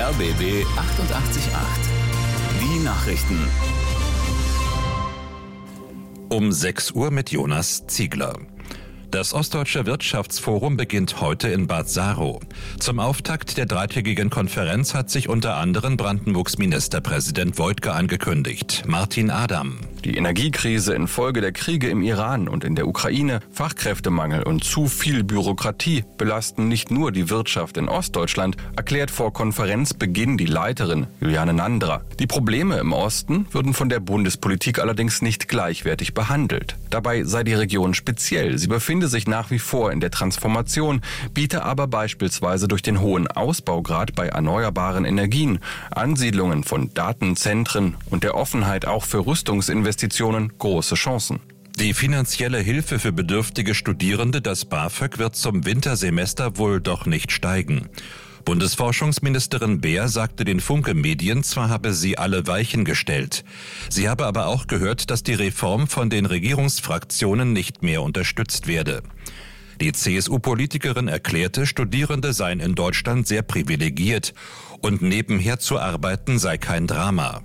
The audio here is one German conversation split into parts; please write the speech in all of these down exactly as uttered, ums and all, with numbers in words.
R B B achtundachtzig Komma acht. Die Nachrichten. Um sechs Uhr mit Jonas Ziegler. Das Ostdeutsche Wirtschaftsforum beginnt heute in Bad Saro. Zum Auftakt der dreitägigen Konferenz hat sich unter anderem Brandenburgs Ministerpräsident Woidke angekündigt. Martin Adam. Die Energiekrise infolge der Kriege im Iran und in der Ukraine, Fachkräftemangel und zu viel Bürokratie belasten nicht nur die Wirtschaft in Ostdeutschland, erklärt vor Konferenzbeginn die Leiterin Juliane Nandra. Die Probleme im Osten würden von der Bundespolitik allerdings nicht gleichwertig behandelt. Dabei sei die Region speziell. Sie befinde sich nach wie vor in der Transformation, biete aber beispielsweise durch den hohen Ausbaugrad bei erneuerbaren Energien, Ansiedlungen von Datenzentren und der Offenheit auch für Rüstungsinvestitionen große Chancen. Die finanzielle Hilfe für bedürftige Studierende, das BAföG, wird zum Wintersemester wohl doch nicht steigen. Bundesforschungsministerin Beer sagte den Funke-Medien, zwar habe sie alle Weichen gestellt. Sie habe aber auch gehört, dass die Reform von den Regierungsfraktionen nicht mehr unterstützt werde. Die C S U-Politikerin erklärte, Studierende seien in Deutschland sehr privilegiert und nebenher zu arbeiten sei kein Drama.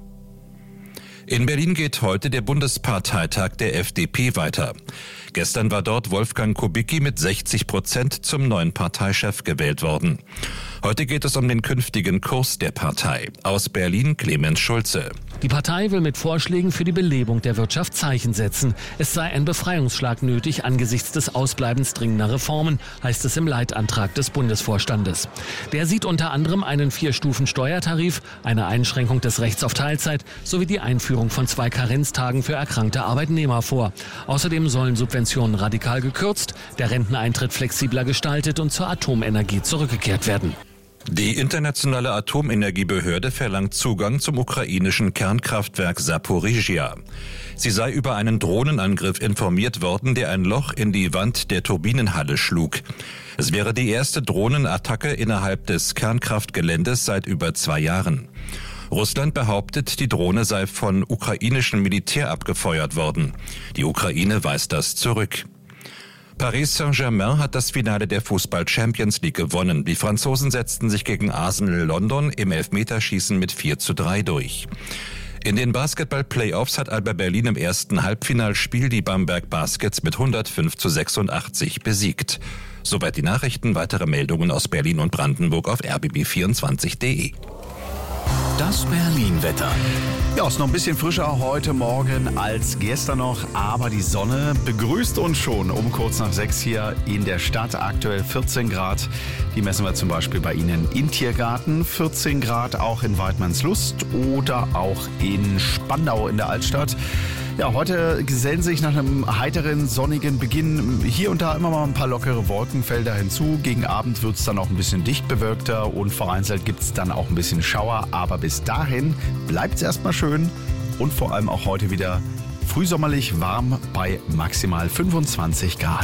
In Berlin geht heute der Bundesparteitag der F D P weiter. Gestern war dort Wolfgang Kubicki mit sechzig Prozent zum neuen Parteichef gewählt worden. Heute geht es um den künftigen Kurs der Partei. Aus Berlin Clemens Schulze. Die Partei will mit Vorschlägen für die Belebung der Wirtschaft Zeichen setzen. Es sei ein Befreiungsschlag nötig angesichts des Ausbleibens dringender Reformen, heißt es im Leitantrag des Bundesvorstandes. Der sieht unter anderem einen Vier-Stufen-Steuertarif, eine Einschränkung des Rechts auf Teilzeit sowie die Einführung von zwei Karenztagen für erkrankte Arbeitnehmer vor. Außerdem sollen Subventionen radikal gekürzt, der Renteneintritt flexibler gestaltet und zur Atomenergie zurückgekehrt werden. Die Internationale Atomenergiebehörde verlangt Zugang zum ukrainischen Kernkraftwerk Saporizhia. Sie sei über einen Drohnenangriff informiert worden, der ein Loch in die Wand der Turbinenhalle schlug. Es wäre die erste Drohnenattacke innerhalb des Kernkraftgeländes seit über zwei Jahren. Russland behauptet, die Drohne sei von ukrainischem Militär abgefeuert worden. Die Ukraine weist das zurück. Paris Saint-Germain hat das Finale der Fußball-Champions League gewonnen. Die Franzosen setzten sich gegen Arsenal London im Elfmeterschießen mit vier zu drei durch. In den Basketball-Playoffs hat Alba Berlin im ersten Halbfinalspiel die Bamberg Baskets mit hundertfünf zu sechsundachtzig besiegt. Soweit die Nachrichten. Weitere Meldungen aus Berlin und Brandenburg auf r b b vierundzwanzig punkt d e. Das Berlin-Wetter. Ja, ist noch ein bisschen frischer heute Morgen als gestern noch, aber die Sonne begrüßt uns schon um kurz nach sechs hier in der Stadt. Aktuell vierzehn Grad. Die messen wir zum Beispiel bei Ihnen in Tiergarten. vierzehn Grad auch in Waidmannslust oder auch in Spandau in der Altstadt. Ja, heute gesellen sich nach einem heiteren, sonnigen Beginn hier und da immer mal ein paar lockere Wolkenfelder hinzu. Gegen Abend wird es dann auch ein bisschen dicht bewölkter und vereinzelt gibt es dann auch ein bisschen Schauer. Aber bis dahin bleibt es erstmal schön und vor allem auch heute wieder frühsommerlich warm bei maximal fünfundzwanzig Grad.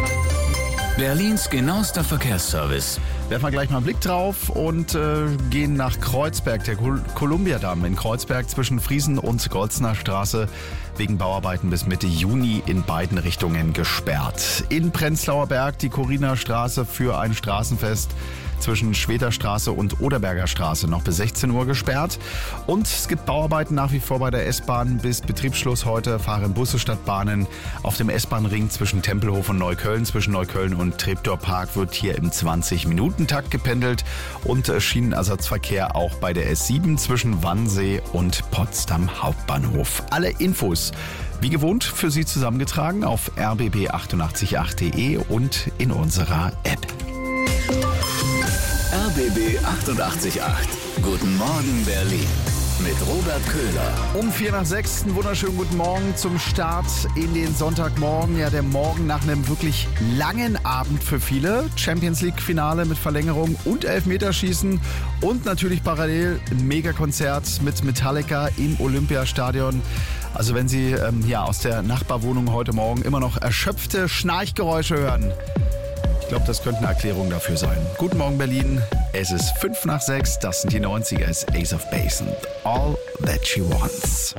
Berlins genauester Verkehrsservice. Werfen wir gleich mal einen Blick drauf und äh, gehen nach Kreuzberg. Der Kol- Kolumbiadamm in Kreuzberg zwischen Friesen und Golzener Straße wegen Bauarbeiten bis Mitte Juni in beiden Richtungen gesperrt. In Prenzlauer Berg die Coriner Straße für ein Straßenfest zwischen Schweder Straße und Oderberger Straße noch bis sechzehn Uhr gesperrt. Und es gibt Bauarbeiten nach wie vor bei der S-Bahn. Bis Betriebsschluss heute fahren Busse statt Bahnen. Auf dem S-Bahn-Ring zwischen Tempelhof und Neukölln, zwischen Neukölln und Treptower-Park wird hier im zwanzig-Minuten-Takt gependelt. Und Schienenersatzverkehr auch bei der S sieben zwischen Wannsee und Potsdam Hauptbahnhof. Alle Infos wie gewohnt für Sie zusammengetragen auf r b b achtundachtzig punkt acht punkt d e und in unserer App. R B B achtundachtzig Komma acht. Guten Morgen Berlin mit Robert Köhler. Um vier nach sechs, einen wunderschönen guten Morgen zum Start in den Sonntagmorgen. Ja, der Morgen nach einem wirklich langen Abend für viele. Champions League Finale mit Verlängerung und Elfmeterschießen und natürlich parallel ein Megakonzert mit Metallica im Olympiastadion. Also wenn Sie ähm, ja, aus der Nachbarwohnung heute Morgen immer noch erschöpfte Schnarchgeräusche hören, ich glaube, das könnte eine Erklärung dafür sein. Guten Morgen Berlin, es ist fünf nach sechs, das sind die neunziger, es ist Ace of Base und All That She Wants.